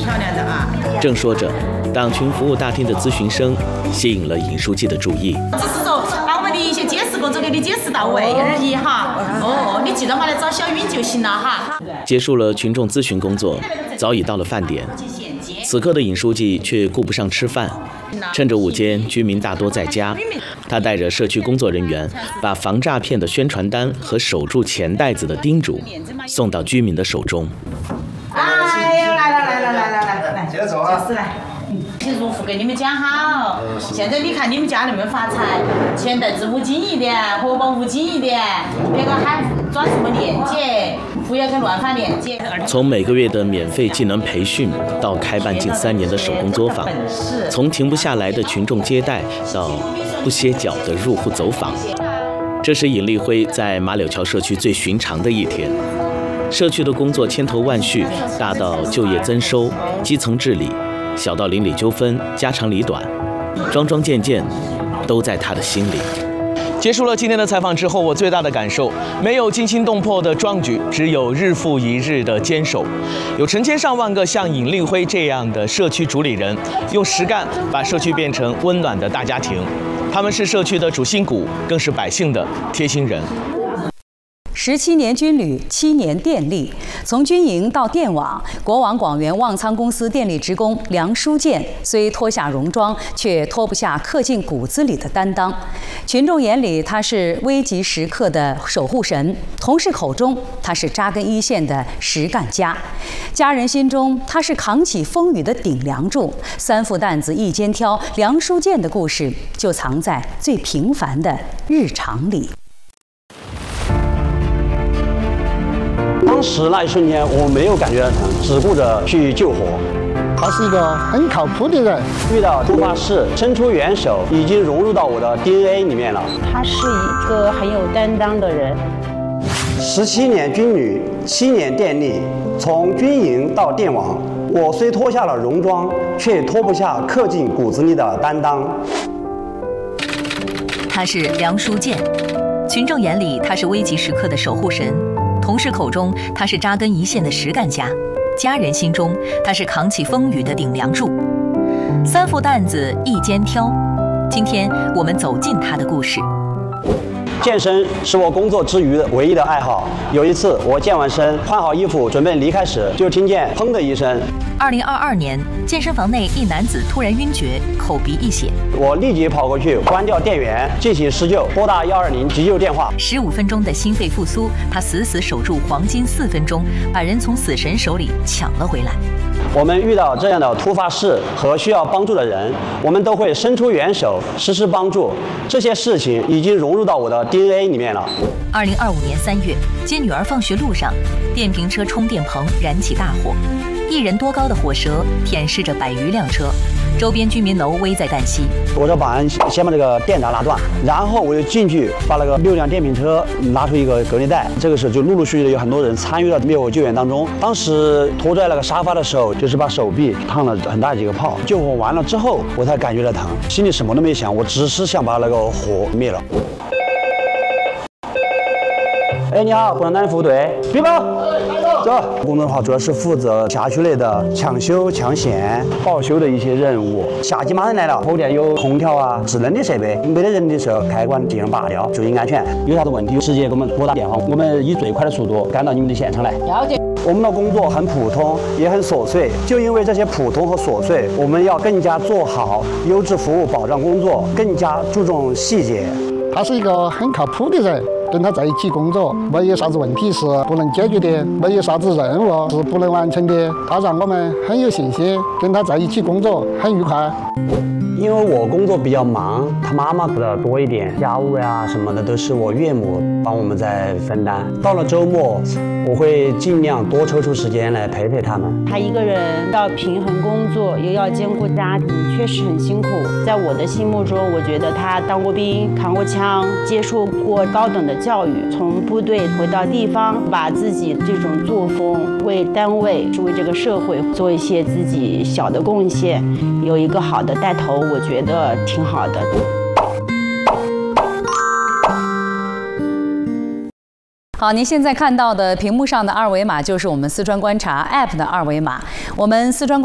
漂亮的啊！ 正说着，党群服务大厅的咨询声吸引了尹书记的注意。 只是说把我们的一些解释工作给你解释到位而已哈。哦，你记得我来找小允就行了哈。 结束了群众咨询工作，早已到了饭点。此刻的尹书记却顾不上吃饭，趁着午间居民大多在家，他带着社区工作人员，把防诈骗的宣传单和守住钱袋子的叮嘱送到居民的手中。 哎呦，来，接着走啊！就是来，入户给你们讲好。现在你看你们家那么发财，钱袋子捂紧一点，荷包捂紧一点，别个喊转什么链接，不要跟乱发链接。 从每个月的免费技能培训，到开办近3年的手工作坊，从停不下来的群众接待到不歇脚的入户走访，这是尹立辉在马柳桥社区最寻常的一天。社区的工作千头万绪，大到就业增收、基层治理，小到邻里纠纷、家长里短，桩桩件件都在他的心里。结束了今天的采访之后，我最大的感受，没有惊心动魄的壮举，只有日复一日的坚守。有成千上万个像尹立辉这样的社区主理人，用实干把社区变成温暖的大家庭。他们是社区的主心骨，更是百姓的贴心人。 17年军旅，7年电力，从军营到电网，国网广元旺仓公司电力职工梁书建虽脱下戎装，却脱不下刻进骨子里的担当。群众眼里他是危急时刻的守护神，同事口中他是扎根一线的实干家，家人心中他是扛起风雨的顶梁柱。3副担子一肩挑，梁书建的故事就藏在最平凡的日常里。 当时那一瞬间，我没有感觉到疼，只顾着去救火。 他是一个很靠谱的人， 遇到突发事伸出援手，已经融入到我的 DNA 里面了。 他是一个很有担当的人。 17年军旅，7年电力，从军营到电网，我虽脱下了戎装，却脱不下刻进骨子里的担当。 他是梁书建，群众眼里他是危急时刻的守护神。同事口中，他是扎根一线的实干家；家人心中，他是扛起风雨的顶梁柱。3副担子一肩挑，今天我们走进他的故事。 健身是我工作之余唯一的爱好。有一次，我健完身，换好衣服准备离开时，就听见砰的一声。 2022年，健身房内一男子突然晕厥，口鼻溢血。 我立即跑过去关掉电源，进行施救，拨打120急救电话。 15分钟的心肺复苏，他死死守住黄金4分钟，把人从死神手里抢了回来。 我们遇到这样的突发事和需要帮助的人，我们都会伸出援手，实施帮助。这些事情已经融入到我的 DNA 里面了。 2025年3月，接女儿放学路上，电瓶车充电棚燃起大火，1人多高的火舌舔舐着100余辆车，周边居民楼危在旦夕。 我就先把这个电闸拉断，然后我就进去把那个6辆电瓶车拉出一个隔离带。这个时候就陆陆续续的有很多人参与了灭火救援当中。当时拖在那个沙发的时候，就是把手臂烫了很大几个泡。救火完了之后，我才感觉到疼，心里什么都没想，我只是想把那个火灭了。哎，你好，湖南单位服务队，举报。走，工作的话主要是负责辖区内的抢修、抢险、报修的一些任务。夏季马上来了，后店有空调啊、智能的设备，没得人的时候开关进行拔掉，注意安全。有啥子问题直接给我们拨打电话，我们以最快的速度赶到你们的现场来。了解。我们的工作很普通，也很琐碎，就因为这些普通和琐碎，我们要更加做好优质服务保障工作，更加注重细节。 他是一个很靠谱的人。跟他在一起工作，没有啥子问题是不能解决的，没有啥子任务是不能完成的。他让我们很有信心，跟他在一起工作很愉快。 因为我工作比较忙，他妈妈的多一点，家务呀什么的都是我岳母帮我们在分担。到了周末，我会尽量多抽出时间来陪陪他们。 他一个人要平衡工作，又要兼顾家庭，确实很辛苦。在我的心目中，我觉得他当过兵，扛过枪，接受过高等的教育，从部队回到地方，把自己这种作风为单位、为这个社会做一些自己小的贡献，有一个好的带头，我觉得挺好的。 好，您现在看到的屏幕上的2维码就是我们四川观察 APP 的2维码。我们四川观